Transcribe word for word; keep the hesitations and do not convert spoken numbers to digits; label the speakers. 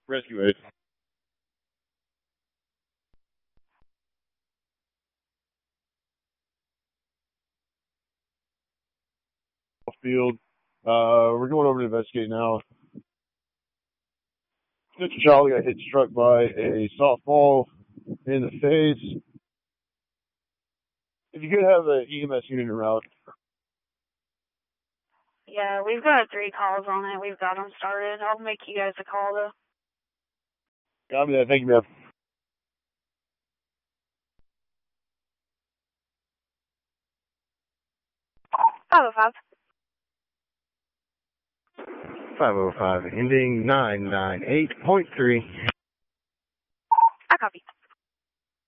Speaker 1: Rescue aid. Field. Uh, we're going over to investigate now. Such a child got hit, struck by a softball in the face. If you could have an E M S unit en route.
Speaker 2: Yeah, we've got three calls on it. We've got them started. I'll make you guys a call, though.
Speaker 1: Got me that. Thank you, ma'am.
Speaker 2: five oh five.
Speaker 3: five oh five, ending nine nine eight point three.